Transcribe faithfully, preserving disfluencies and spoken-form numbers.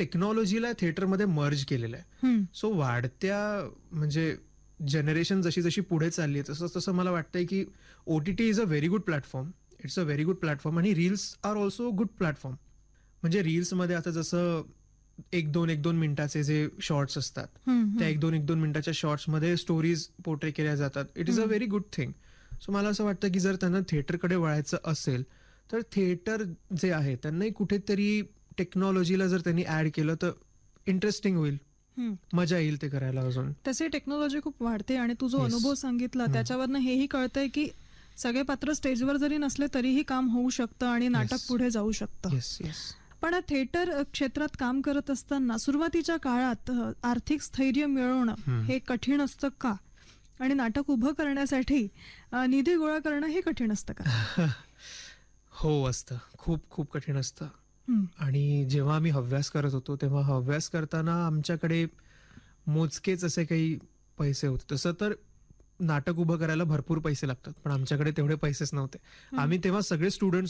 टेक्नॉलॉजीला थिएटरमध्ये मर्ज केलेलं आहे. हम्म. सो वाढत्या म्हणजे जनरेशन जशी जशी पुढे चालली आहे तसं तसं मला वाटतंय की O T T is a very good platform. It's a very good platform आणि reels R also good platform. म्हणजे रील्समध्ये आता जसं एक दोन एक दोन मिनिटाचे जे शॉर्ट्स असतात हम्म, त्या एक दोन एक दोन मिनिटाच्या शॉर्ट्समध्ये स्टोरीज पोर्ट्रे केल्या जातात. It is a very good thing. So मला असं वाटतं की जर त्यांना थिएटरकडे वळायचं असेल तर थिएटर जे आहे त्यांनाही कुठेतरी टेक्नॉलॉजीला जर त्यांनी ऍड केलं तर इंटरेस्टिंग होईल, हम्म. मजा येईल ते करायला अजून. तसे टेक्नॉलॉजी खूप वाढते आणि तू जो Yes. अनुभव सांगितला त्याच्यावरनं हेही कळतंय की सगळे पात्र स्टेजवर जरी नसले तरीही काम होऊ शकतं आणि नाटक Yes. पुढे जाऊ शकतं. Yes yes. पण थिएटर क्षेत्रात काम करत असताना सुरुवातीच्या काळात अ, आर्थिक स्थैर्य मिळवणं हम्म. हे कठीण असतं का? आणि नाटक उभं करण्यासाठी अ, निधी गोळा करणं हे कठीण असतं का? हो असतं, खूप खूप कठीण असतं. हम्म. आणि जेव्हा आम्ही हव्यास करत होतो तेव्हा हव्यास करताना आमच्याकडे मोजकेच असे काही पैसे होते. तसं तर नाटक उभं करायला भरपूर पैसे लागतात पण आमच्याकडे तेवढे पैसेच नव्हते. आम्ही तेव्हा सगळे स्टुडंट्स